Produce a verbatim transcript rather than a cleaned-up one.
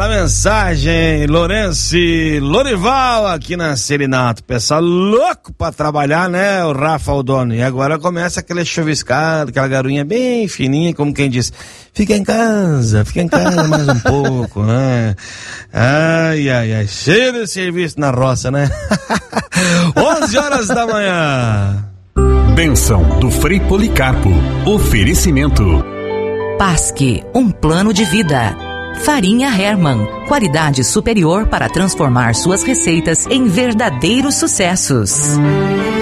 Bela mensagem, Lourenço Lorival aqui na Serinato. Pessoal louco pra trabalhar, né? O Rafa Aldoni. E agora começa aquele chuviscado, aquela garoinha bem fininha, como quem diz, fica em casa, fica em casa mais um pouco, né? Ai, ai, ai, cheio de serviço na roça, né? onze horas da manhã. Bênção do Frei Policarpo. Oferecimento. Pasque, um plano de vida. Farinha Hermann, qualidade superior para transformar suas receitas em verdadeiros sucessos.